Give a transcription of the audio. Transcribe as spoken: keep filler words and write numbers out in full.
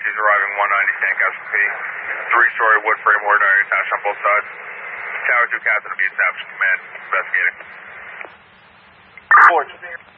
taxis arriving one ninety Sandcastle P. Three-story wood frame ordinary attached on both sides. Tower two captain to be established command. Investigating. Report.